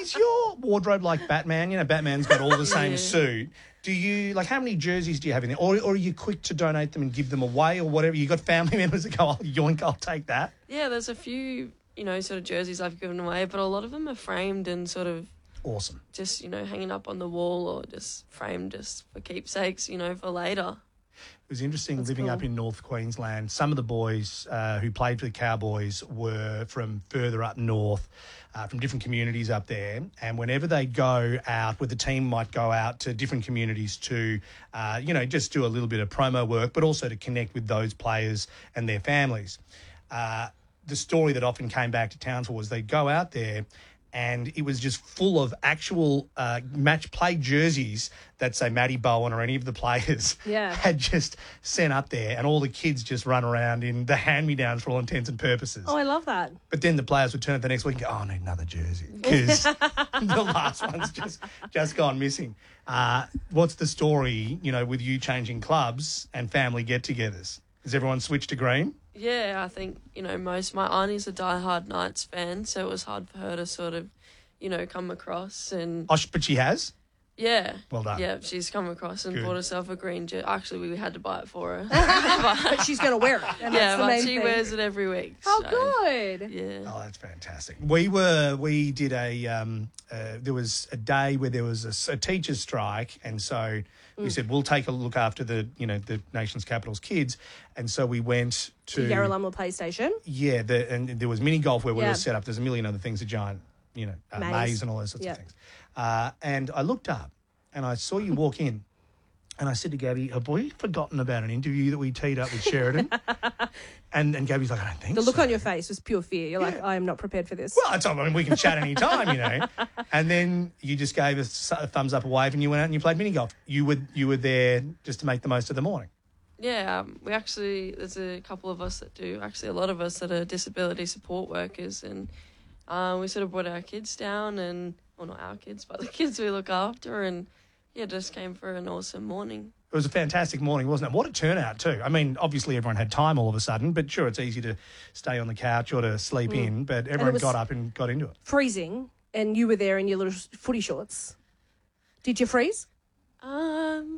Is your wardrobe like Batman? You know, Batman's got all the same suit. Do you, like, how many jerseys do you have in there? Or are you quick to donate them and give them away or whatever? You got family members that go, oh, yoink, I'll take that? Yeah, there's a few, sort of jerseys I've given away, but a lot of them are framed and sort of awesome. Just, hanging up on the wall or just framed just for keepsakes, for later. It was interesting living up in North Queensland. Some of the boys who played for the Cowboys were from further up north, from different communities up there. And whenever they go out, the team might go out to different communities to, just do a little bit of promo work, but also to connect with those players and their families. The story that often came back to Townsville was they'd go out there and it was just full of actual match play jerseys that, say, Matty Bowen or any of the players had just sent up there, and all the kids just run around in the hand-me-downs for all intents and purposes. Oh, I love that. But then the players would turn up the next week and go, oh, I need another jersey because the last one's just gone missing. What's the story, with you changing clubs and family get-togethers? Has everyone switched to green? Yeah, I think, my auntie's a diehard Knights fan, so it was hard for her to sort of, come across and... Oh, but she has? Yeah. Well done. Yeah, she's come across and bought herself a green jersey. Actually, we had to buy it for her. But she's going to wear it. And that's the main she thing. Wears it every week. Oh, so, good. Yeah. Oh, that's fantastic. We did there was a day where there was a teacher's strike, and so we said, we'll take a look after the nation's capital's kids. And so we went to Yarralumla Play Station. Yeah, and there was mini golf where we were set up. There's a million other things, a giant, maze and all those sorts of things. And I looked up and I saw you walk in and I said to Gabby, have we forgotten about an interview that we teed up with Sheridan? and Gabby's like, I don't think so. The look on your face was pure fear. You're like, I am not prepared for this. Well, we can chat any time, And then you just gave us a thumbs up, a wave, and you went out and you played mini golf. You were there just to make the most of the morning. Yeah, there's a couple of us that do, actually a lot of us that are disability support workers, and we sort of brought our kids down well, not our kids, but the kids we look after, and just came for an awesome morning. It was a fantastic morning, wasn't it? What a turnout too. I mean, obviously everyone had time all of a sudden, but sure, it's easy to stay on the couch or to sleep in, but everyone got up and got into it. Freezing, and you were there in your little footy shorts. Did you freeze? No.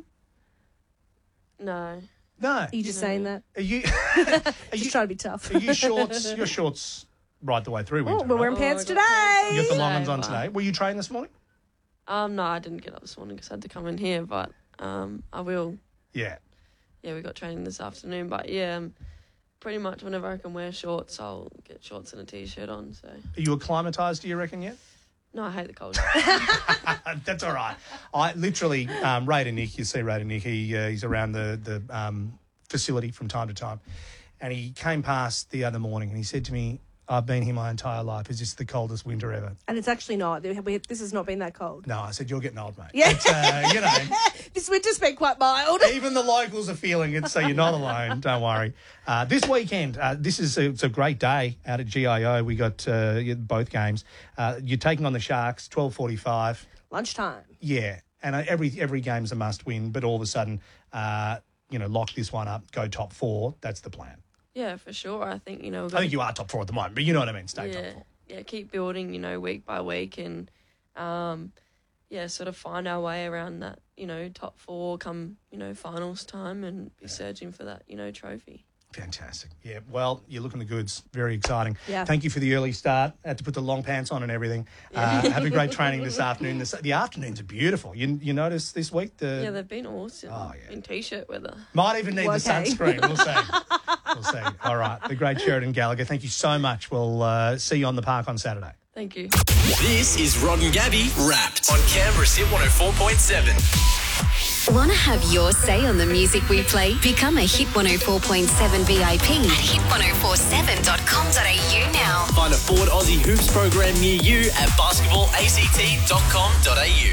No. Are you just saying that? Are you Just trying to be tough. Are you shorts? Your shorts right the way through winter. We're wearing pants today. You got the long ones on today. Were you training this morning? No, I didn't get up this morning because I had to come in here, but I will. Yeah. Yeah, we got training this afternoon, but pretty much whenever I can wear shorts, I'll get shorts and a T-shirt on. So. Are you acclimatised, do you reckon, yet? No, I hate the cold. That's all right. I literally, Raider Nick, you see Raider Nick, he's around the facility from time to time, and he came past the other morning and he said to me, I've been here my entire life. Is this the coldest winter ever? And it's actually not. This has not been that cold. No, I said, you're getting old, mate. Yeah. It's, This winter's been quite mild. Even the locals are feeling it, so you're not alone. Don't worry. This weekend, it's a great day out at GIO. We got both games. You're taking on the Sharks, 12:45. Lunchtime. Yeah, and every game's a must-win, but all of a sudden, lock this one up, go top four. That's the plan. Yeah, for sure. I think, I think you are top four at the moment, but you know what I mean, stay top four. Yeah, keep building, week by week and, sort of find our way around that, top four come, finals time and be searching for that, trophy. Fantastic. Yeah, well, you're looking the goods. Very exciting. Yeah. Thank you for the early start. Had to put the long pants on and everything. Have a great training this afternoon. The afternoons are beautiful. You notice this week? Yeah, they've been awesome. Oh, yeah. In T-shirt weather. Might even need the sunscreen. We'll see. We'll see. All right. The great Sheridan Gallagher. Thank you so much. We'll see you on the park on Saturday. Thank you. This is Rod and Gabby Wrapped on Canberra's Hit 104.7. Want to have your say on the music we play? Become a Hit 104.7 VIP at hit1047.com.au now. Find a Ford Aussie Hoops program near you at basketballact.com.au.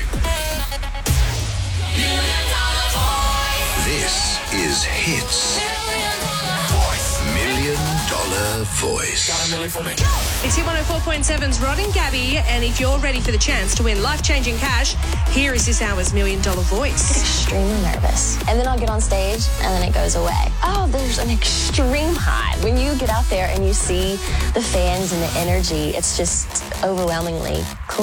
This is Hits $1 Million Voice. It's Hit 104.7's Rod and Gabby, and if you're ready for the chance to win life-changing cash, here is this hour's $1 Million Voice. I'm extremely nervous. And then I'll get on stage, and then it goes away. Oh, there's an extreme high. When you get out there and you see the fans and the energy, it's just overwhelmingly cool.